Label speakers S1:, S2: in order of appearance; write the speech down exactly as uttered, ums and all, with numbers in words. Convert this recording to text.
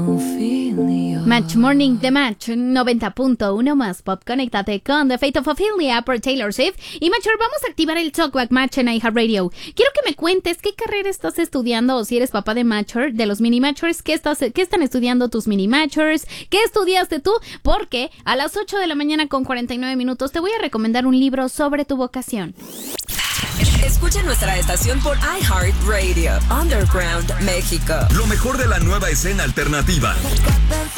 S1: Match Morning The Match noventa punto uno más pop. Conéctate con The Fate of Ophelia por Taylor Swift. Y Matcher, vamos a activar el Talkback Match en iHeartRadio. Quiero que me cuentes qué carrera estás estudiando, o si eres papá de Matcher, de los mini Matchers, qué, estás, qué están estudiando tus mini Matchers, qué estudiaste tú, porque a las ocho de la mañana con cuarenta y nueve minutos te voy a recomendar un libro sobre tu vocación.
S2: Escucha nuestra estación por iHeartRadio, Underground México.
S3: Lo mejor de la nueva escena alternativa.